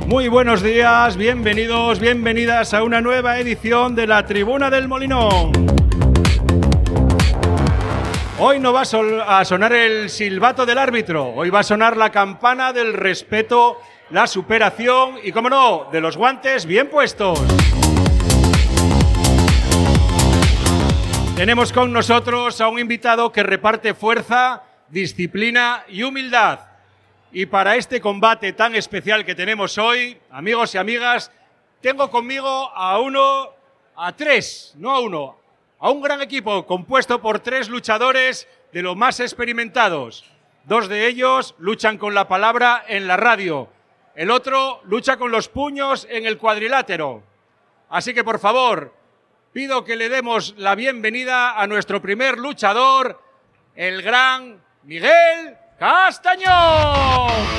Muy buenos días, bienvenidos, bienvenidas a una nueva edición de la Tribuna del Molinón. Hoy no va a sonar el silbato del árbitro, hoy va a sonar la campana del respeto, la superación y, como no, de los guantes bien puestos. Tenemos con nosotros a un invitado que reparte fuerza, disciplina y humildad. Y para este combate tan especial que tenemos hoy, amigos y amigas, tengo conmigo a un gran equipo compuesto por 3 luchadores de los más experimentados. 2 de ellos luchan con la palabra en la radio, el otro lucha con los puños en el cuadrilátero. Así que, por favor, pido que le demos la bienvenida a nuestro primer luchador, el gran Miguel Castañón.